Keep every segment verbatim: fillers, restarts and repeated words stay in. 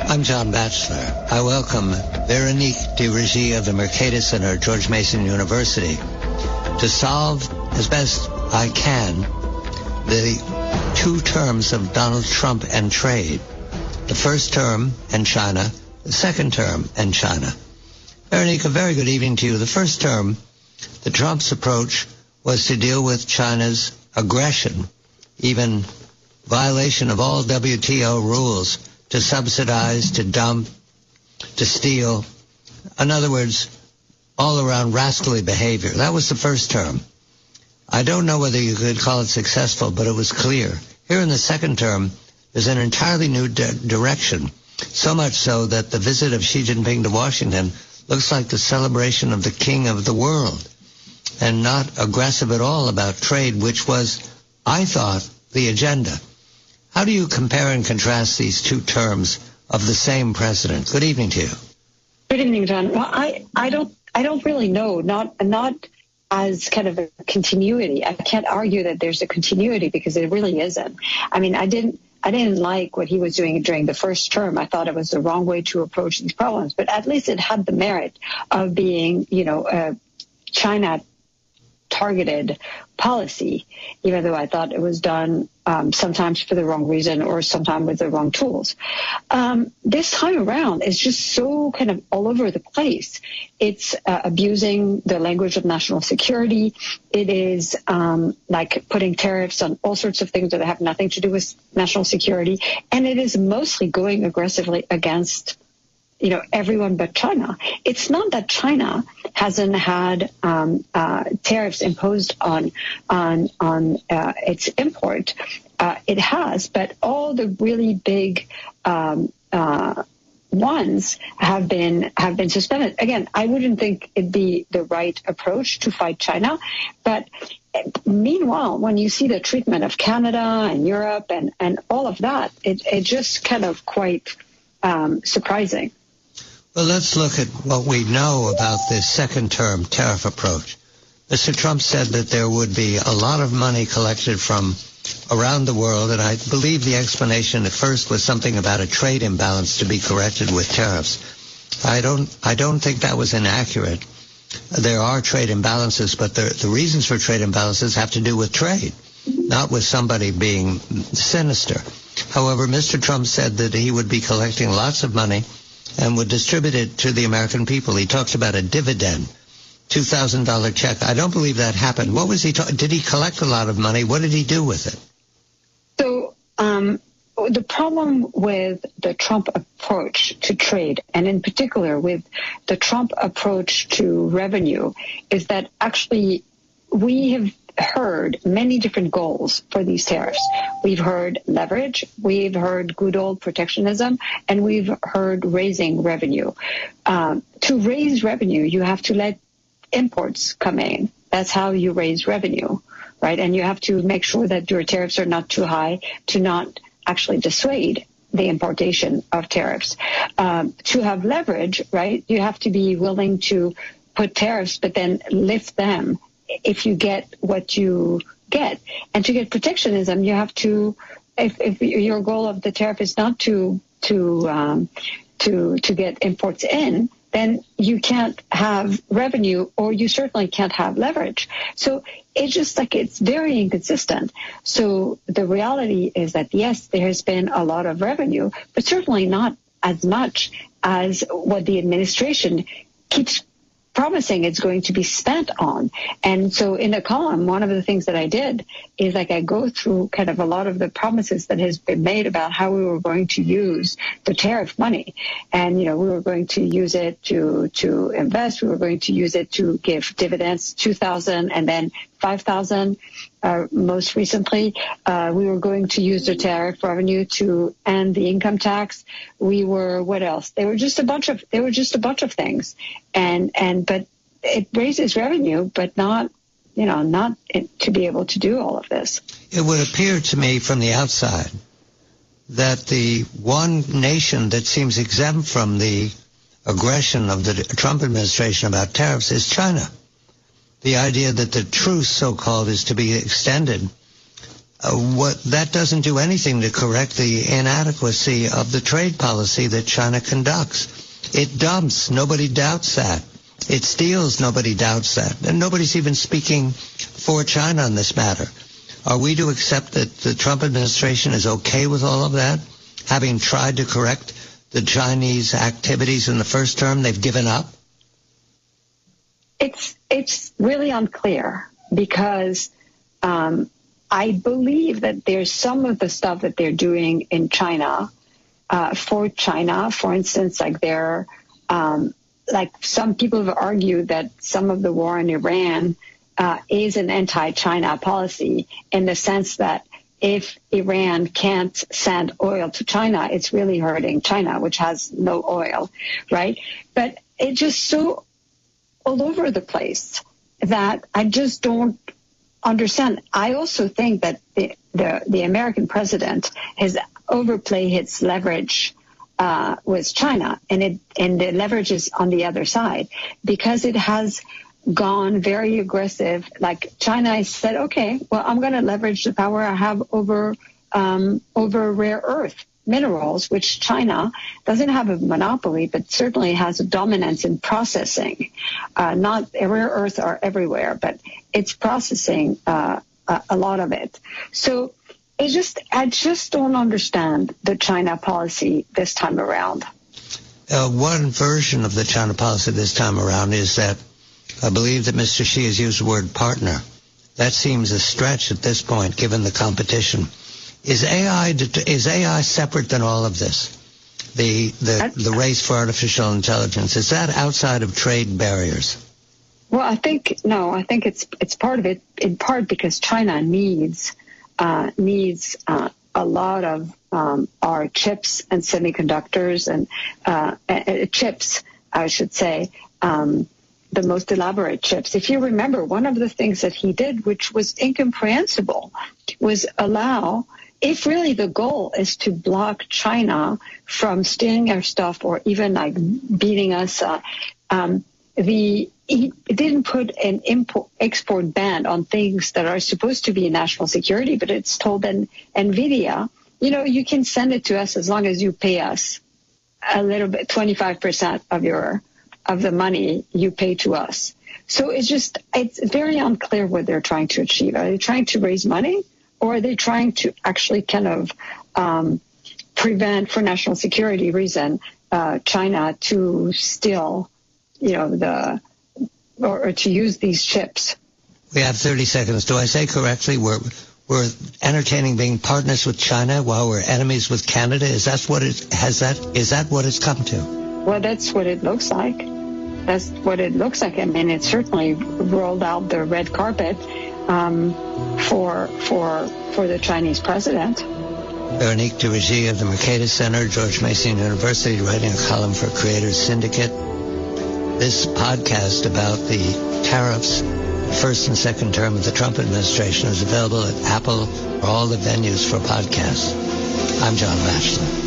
I'm John Batchelor. I welcome Veronique de Regie of the Mercatus Center at George Mason University to solve, as best I can, the two terms of Donald Trump and trade. The first term and China, the second term and China. Veronique, a very good evening to you. The first term, the Trump's approach was to deal with China's aggression, even violation of all W T O rules, to subsidize, to dump, to steal. In other words, all around rascally behavior. That was the first term. I don't know whether you could call it successful, but it was clear. Here in the second term, there's an entirely new di- direction, so much so that the visit of Xi Jinping to Washington looks like the celebration of the king of the world, and not aggressive at all about trade, which was, I thought, the agenda. How do you compare and contrast these two terms of the same president? Good evening to you. Good evening, John. Well, I, I don't I don't really know, not not as kind of a continuity. I can't argue that there's a continuity because it really isn't. I mean, I didn't I didn't like what he was doing during the first term. I thought it was the wrong way to approach these problems, but at least it had the merit of being, you know, a China targeted policy, even though I thought it was done um, sometimes for the wrong reason or sometimes with the wrong tools. Um, this time around, it's just so kind of all over the place. It's uh, abusing the language of national security. It is um, like putting tariffs on all sorts of things that have nothing to do with national security. And it is mostly going aggressively against you know, everyone but China. It's not that China hasn't had um, uh, tariffs imposed on on on uh, its import. Uh, it has, but all the really big um, uh, ones have been have been suspended. Again, I wouldn't think it'd be the right approach to fight China, but meanwhile, when you see the treatment of Canada and Europe and and all of that, it it just kind of quite um, surprising. Well, let's look at what we know about this second term tariff approach. Mister Trump said that there would be a lot of money collected from around the world, and I believe the explanation at first was something about a trade imbalance to be corrected with tariffs. I don't, I don't think that was inaccurate. There are trade imbalances, but the, the reasons for trade imbalances have to do with trade, not with somebody being sinister. However, Mister Trump said that he would be collecting lots of money and would distribute it to the American people. He talked about a dividend, two thousand dollars check. I don't believe that happened. What was he ta- did he collect a lot of money? What did he do with it? So um, the problem with the Trump approach to trade, and in particular with the Trump approach to revenue, is that actually we have heard many different goals for these tariffs. We've heard leverage, we've heard good old protectionism, and we've heard raising revenue. Um, to raise revenue, you have to let imports come in. That's how you raise revenue, right? And you have to make sure that your tariffs are not too high to not actually dissuade the importation of tariffs. Um, to have leverage, right, you have to be willing to put tariffs, but then lift them if you get what you get. And to get protectionism, you have to, if, if your goal of the tariff is not to to um, to to get imports in, then you can't have revenue, or you certainly can't have leverage. So it's just like it's very inconsistent. So the reality is that, yes, there has been a lot of revenue, but certainly not as much as what the administration keeps promising it's going to be spent on. And so in the column, one of the things that I did is like I go through kind of a lot of the promises that has been made about how we were going to use the tariff money. And, you know, we were going to use it to, to invest. We were going to use it to give dividends, two thousand and then five thousand. Uh, most recently, uh, we were going to use the tariff revenue to end the income tax. We were, what else? They were just a bunch of, they were just a bunch of things. And, and, but it raises revenue, but not, you know, not to be able to do all of this. It would appear to me from the outside that the one nation that seems exempt from the aggression of the Trump administration about tariffs is China. The idea that the truce, so-called, is to be extended uh, what that doesn't do anything to correct the inadequacy of the trade policy that China conducts. It dumps. Nobody doubts that. It steals. Nobody doubts that. And nobody's even speaking for China on this matter. Are we to accept that the Trump administration is okay with all of that? Having tried to correct the Chinese activities in the first term, they've given up? It's it's really unclear because um, I believe that there's some of the stuff that they're doing in China uh, for China. For instance, like they're um, like some people have argued that some of the war in Iran uh, is an anti-China policy in the sense that if Iran can't send oil to China, it's really hurting China, which has no oil, right? But it's just so all over the place that I just don't understand. I also think that the the, the American president has overplayed its leverage uh, with China, and it and the leverage is on the other side because it has gone very aggressive. Like China has said, okay, well, I'm going to leverage the power I have over um, over rare earth minerals, which China doesn't have a monopoly, but certainly has a dominance in processing. Uh, not rare earths are everywhere, but it's processing uh, a, a lot of it. So it just, I just don't understand the China policy this time around. Uh, one version of the China policy this time around is that I believe that Mister Xi has used the word partner. That seems a stretch at this point, given the competition. Is A I is A I separate than all of this? The the the race for artificial intelligence, is that outside of trade barriers? Well, I think no. I think it's it's part of it, in part because China needs uh, needs uh, a lot of um, our chips and semiconductors and uh, uh, chips, I should say. Um, the most elaborate chips. If you remember, one of the things that he did, which was incomprehensible, was allow, if really the goal is to block China from stealing our stuff or even like beating us, uh, um, the he didn't put an import, export ban on things that are supposed to be national security, but it's told an NVIDIA, you know, you can send it to us as long as you pay us a little bit, twenty-five percent of your of the money you pay to us. So it's just, it's very unclear what they're trying to achieve. Are they trying to raise money, or are they trying to actually kind of um, prevent, for national security reason, uh, China to steal, you know, the, or, or to use these chips? We have thirty seconds. Do I say correctly we're we're entertaining being partners with China while we're enemies with Canada? Is that what it has that is that what it's come to? Well, that's what it looks like. That's what it looks like. I mean, it certainly rolled out the red carpet um, for for for the Chinese president. Veronique de Rougy of the Mercatus Center, George Mason University, writing a column for Creators Syndicate. This podcast about the tariffs, the first and second term of the Trump administration, is available at Apple or all the venues for podcasts. I'm John Batchelor.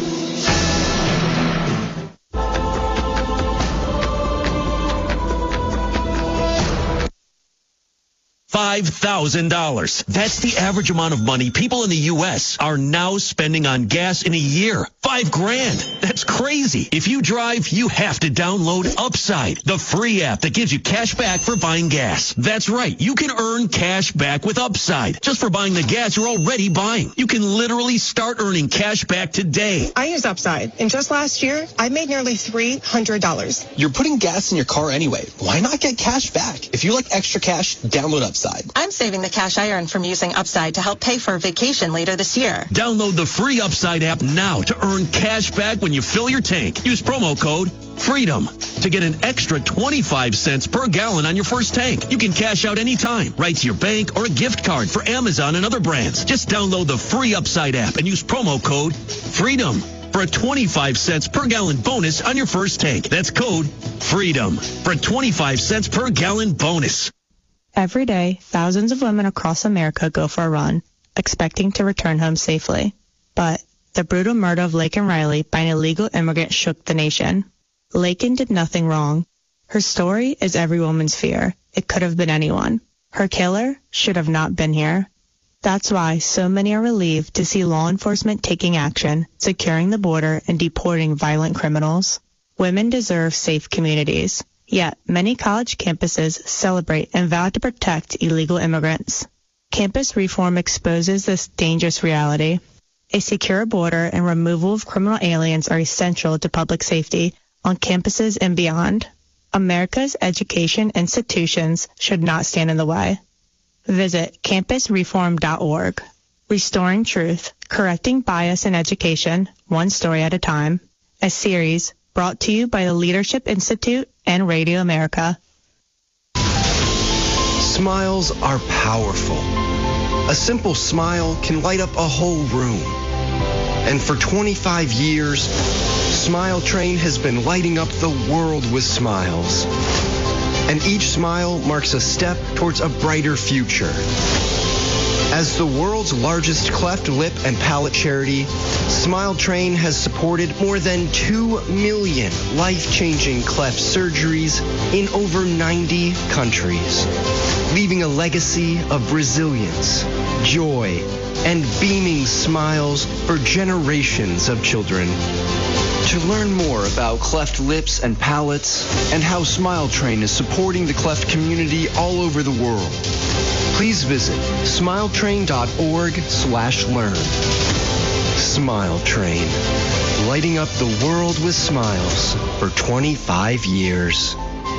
five thousand dollars. That's the average amount of money people in the U S are now spending on gas in a year. Five grand. That's crazy. If you drive, you have to download Upside, the free app that gives you cash back for buying gas. That's right. You can earn cash back with Upside just for buying the gas you're already buying. You can literally start earning cash back today. I use Upside, and just last year, I made nearly three hundred dollars. You're putting gas in your car anyway. Why not get cash back? If you like extra cash, download Upside. I'm saving the cash I earned from using Upside to help pay for a vacation later this year. Download the free Upside app now to earn cash back when you fill your tank. Use promo code FREEDOM to get an extra twenty-five cents per gallon on your first tank. You can cash out anytime, right to your bank or a gift card for Amazon and other brands. Just download the free Upside app and use promo code FREEDOM for a twenty-five cents per gallon bonus on your first tank. That's code FREEDOM for a twenty-five cents per gallon bonus. Every day, thousands of women across America go for a run, expecting to return home safely. But the brutal murder of Laken Riley by an illegal immigrant shook the nation. Laken did nothing wrong. Her story is every woman's fear. It could have been anyone. Her killer should have not been here. That's why so many are relieved to see law enforcement taking action, securing the border, and deporting violent criminals. Women deserve safe communities. Yet, many college campuses celebrate and vow to protect illegal immigrants. Campus reform exposes this dangerous reality. A secure border and removal of criminal aliens are essential to public safety on campuses and beyond. America's education institutions should not stand in the way. Visit campus reform dot org. Restoring Truth, Correcting Bias in Education, One Story at a Time. A series brought to you by the Leadership Institute and Radio America. Smiles are powerful. A simple smile can light up a whole room. And for twenty-five years, Smile Train has been lighting up the world with smiles. And each smile marks a step towards a brighter future. As the world's largest cleft lip and palate charity, Smile Train has supported more than two million life-changing cleft surgeries in over ninety countries, leaving a legacy of resilience, joy, and beaming smiles for generations of children. To learn more about cleft lips and palates and how Smile Train is supporting the cleft community all over the world, please visit smiletrain.org slash learn. Smile Train, lighting up the world with smiles for twenty-five years.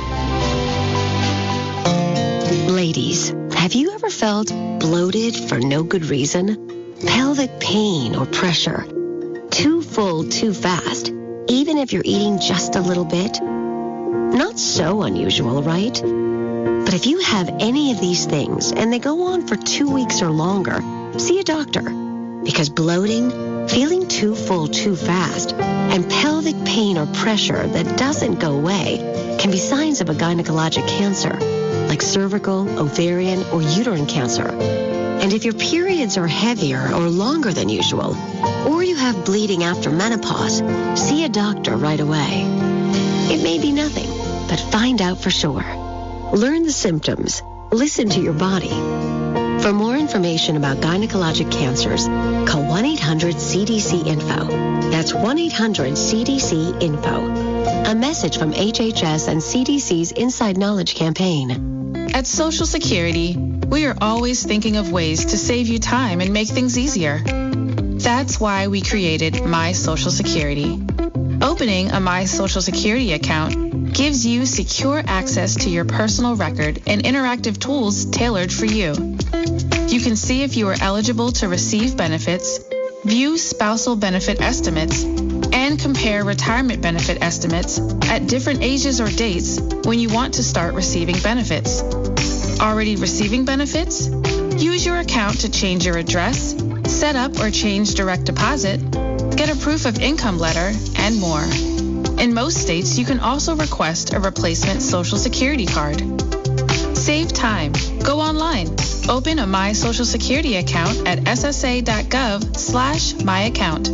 Ladies, have you ever felt bloated for no good reason? Pelvic pain or pressure? Too full too fast, even if you're eating just a little bit? Not so unusual, right? But if you have any of these things and they go on for two weeks or longer, see a doctor. Because bloating, feeling too full too fast, and pelvic pain or pressure that doesn't go away can be signs of a gynecologic cancer, like cervical, ovarian, or uterine cancer. And if your periods are heavier or longer than usual, or you have bleeding after menopause, see a doctor right away. It may be nothing, but find out for sure. Learn the symptoms. Listen to your body. For more information about gynecologic cancers, call one eight hundred C D C info. That's one eight hundred C D C info. A message from H H S and C D C's Inside Knowledge campaign. At Social Security, we are always thinking of ways to save you time and make things easier. That's why we created My Social Security. Opening a My Social Security account gives you secure access to your personal record and interactive tools tailored for you. You can see if you are eligible to receive benefits, view spousal benefit estimates, and compare retirement benefit estimates at different ages or dates when you want to start receiving benefits. Already receiving benefits? Use your account to change your address, set up or change direct deposit, get a proof of income letter, and more. In most states, you can also request a replacement Social Security card. Save time. Go online. Open a My Social Security account at S S A dot gov slash my account.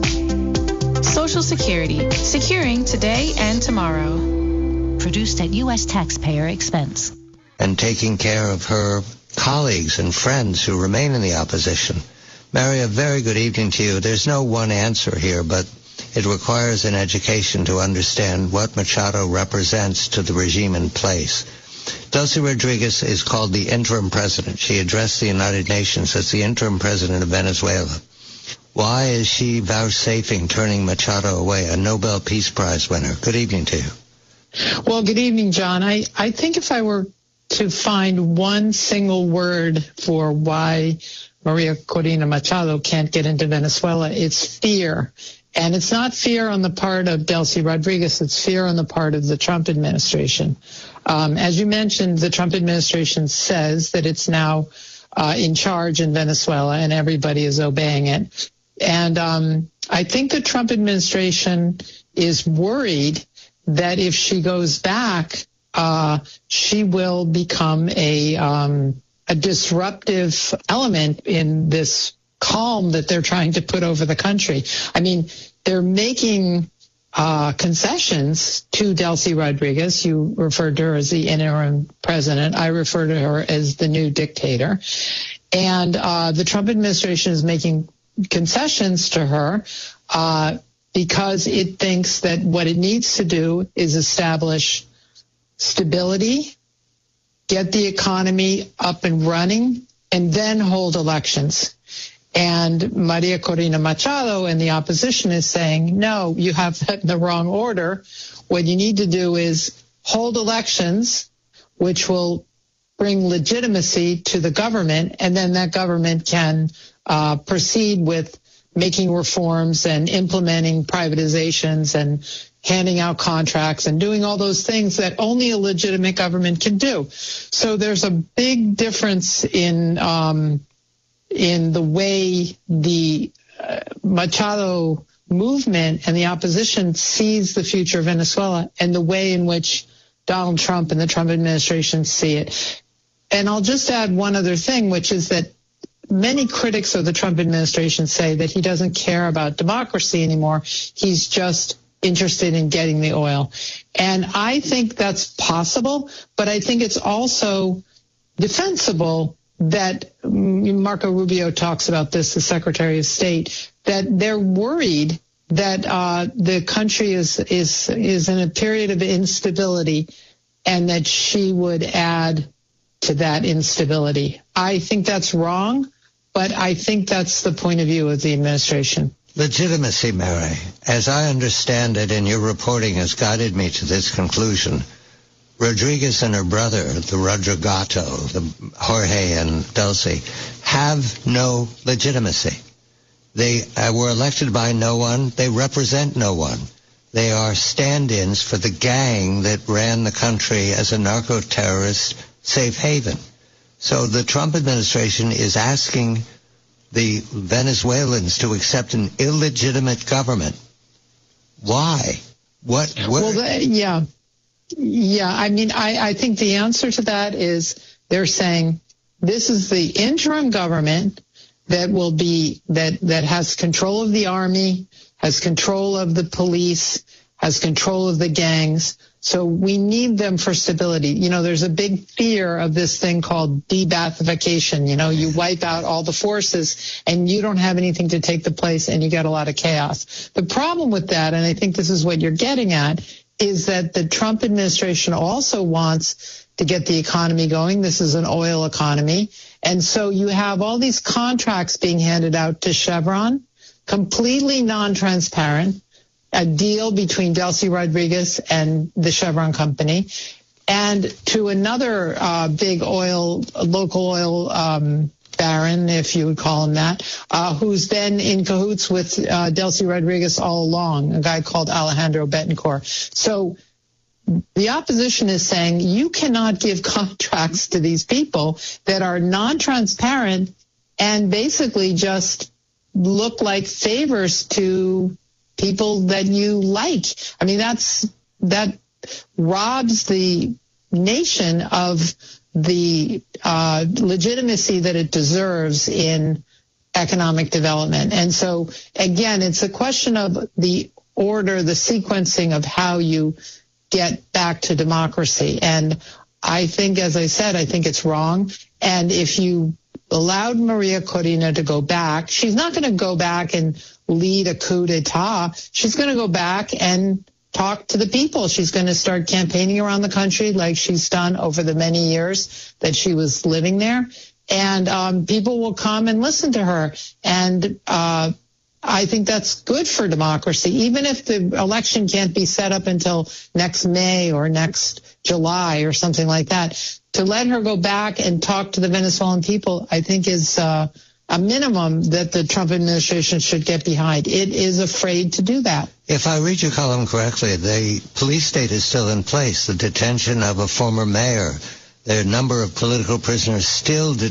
Social Security, securing today and tomorrow. Produced at U S taxpayer expense. And taking care of her colleagues and friends who remain in the opposition. Mary, a very good evening to you. There's no one answer here, but it requires an education to understand what Machado represents to the regime in place. Delcy Rodriguez is called the interim president. She addressed the United Nations as the interim president of Venezuela. Why is she vouchsafing turning Machado away, a Nobel Peace Prize winner? Good evening to you. Well, good evening, John. I, I think if I were to find one single word for why Maria Corina Machado can't get into Venezuela, it's fear. And it's not fear on the part of Delcy Rodriguez, it's fear on the part of the Trump administration. Um, as you mentioned, the Trump administration says that it's now uh, in charge in Venezuela and everybody is obeying it. And um, I think the Trump administration is worried that if she goes back, uh, she will become a, um, a disruptive element in this calm that they're trying to put over the country. I mean, they're making uh, concessions to Delcy Rodriguez. You referred to her as the interim president. I refer to her as the new dictator. And uh, the Trump administration is making concessions to her uh, because it thinks that what it needs to do is establish stability, get the economy up and running, and then hold elections. And Maria Corina Machado and the opposition is saying, no, you have that in the wrong order. What you need to do is hold elections, which will bring legitimacy to the government, and then that government can uh, proceed with making reforms and implementing privatizations and handing out contracts and doing all those things that only a legitimate government can do. So there's a big difference in um, in the way the uh, Machado movement and the opposition sees the future of Venezuela and the way in which Donald Trump and the Trump administration see it. And I'll just add one other thing, which is that many critics of the Trump administration say that he doesn't care about democracy anymore. He's just interested in getting the oil. And I think that's possible, but I think it's also defensible that Marco Rubio talks about this, the Secretary of State, that they're worried that uh, the country is, is, is in a period of instability and that she would add to that instability. I think that's wrong, but I think that's the point of view of the administration. Legitimacy, Mary, as I understand it, and your reporting has guided me to this conclusion, Rodriguez and her brother, the Rodrigato, the Jorge and Dulce, have no legitimacy. They uh, were elected by no one. They represent no one. They are stand-ins for the gang that ran the country as a narco-terrorist safe haven. So the Trump administration is asking the Venezuelans to accept an illegitimate government. Why? What? what? Well, the, yeah. Yeah, I mean, I, I think the answer to that is they're saying this is the interim government that will be, that, that has control of the army, has control of the police, has control of the gangs. So we need them for stability. You know, there's a big fear of this thing called de-Baathification. You know, you wipe out all the forces and you don't have anything to take the place and you get a lot of chaos. The problem with that, and I think this is what you're getting at, is that the Trump administration also wants to get the economy going. This is an oil economy. And so you have all these contracts being handed out to Chevron, completely non-transparent, a deal between Delcy Rodriguez and the Chevron company, and to another uh, big oil, local oil um, baron, if you would call him that, uh, who's been in cahoots with uh, Delcy Rodriguez all along, a guy called Alejandro Betancourt. So the opposition is saying you cannot give contracts to these people that are non-transparent and basically just look like favors to people that you like. I mean, that's that robs the nation of the uh, legitimacy that it deserves in economic development. And so, again, it's a question of the order, the sequencing of how you get back to democracy. And I think, as I said, I think it's wrong. And if you allowed Maria Corina to go back, she's not going to go back and lead a coup d'etat. She's going to go back and talk to the people. She's going to start campaigning around the country like she's done over the many years that she was living there. And um, people will come and listen to her. And uh, I think that's good for democracy, even if the election can't be set up until next May or next July or something like that. To let her go back and talk to the Venezuelan people, I think is uh, a minimum that the Trump administration should get behind. It is afraid to do that. If I read your column correctly, the police state is still in place. The detention of a former mayor, the number of political prisoners still detained.